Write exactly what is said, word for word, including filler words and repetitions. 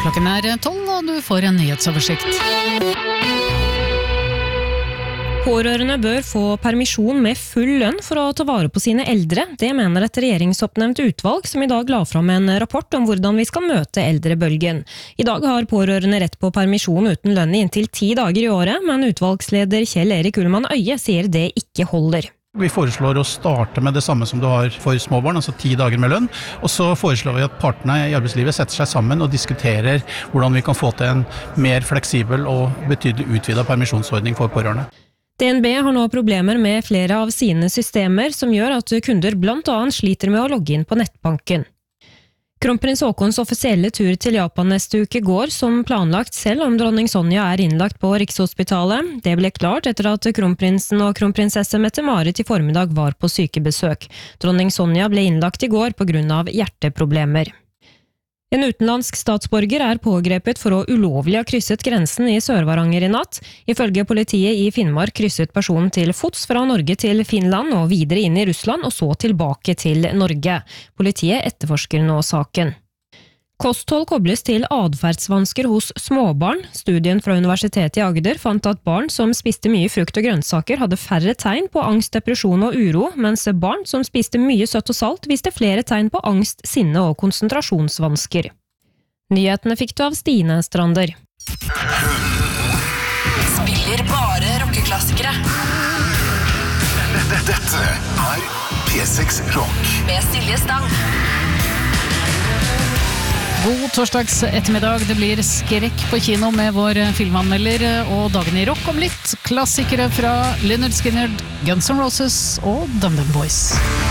Klokken er tolv, og du får en nyhetsoversikt. Pårørende bør få permisjon med full lønn for å ta vare på sine eldre. Det mener et regjeringsoppnevnt utvalg som i dag la fram en rapport om hvordan vi skal møte eldrebølgen. I dag har pårørende rett på permisjon uten lønn i inntil ti dager i året, men utvalgsleder Kjell Erik Ullmann Øye sier det ikke holder. Vi foreslår å starte med det samme som du har for småbarn, altså ti dager med lønn. Og så foreslår vi at partene i arbeidslivet setter seg sammen og diskuterer hvordan vi kan få til en mer fleksibel og betydelig utvidet permisjonsordning for pårørende. D N B har nå problemer med flere av sine systemer som gjør at kunder blant annet sliter med å logge inn på nettbanken. Kronprins Haakons offisielle tur til Japan neste uke går som planlagt, selv om dronning Sonja er innlagt på Rikshospitalet. Det ble klart etter at kronprinsen og kronprinsesse Mette-Marit i formiddag var på sykebesøk. Dronning Sonja ble innlagt i går på grunn av hjerteproblemer. En utenlandsk statsborger er pågrepet for å ulovlig ha krysset grensen i Sør-Varanger i natt. Ifølge politiet i Finnmark krysset personen til fots fra Norge til Finland og videre inn i Russland og så tilbake til Norge. Politiet etterforsker nå saken. Kosthold kobles til adferdsvansker hos småbarn. Studien fra Universitetet i Agder fant at barn som spiste mye frukt og grønnsaker hadde færre tegn på angst, depresjon og uro, mens barn som spiste mye søtt og salt viste flere tegn på angst, sinne og konsentrasjonsvansker. Nyhetene fikk du av Stine Strander. Spiller bare rockeklassikere. Dette er P seks Rock med Silje Stang. God torsdags ettermiddag, det blir skrekk på kino med vår filmanmelder og dagen i rock om litt. Klassikere fra Lynyrd Skynyrd, Guns N' Roses og Dum Dum Boys.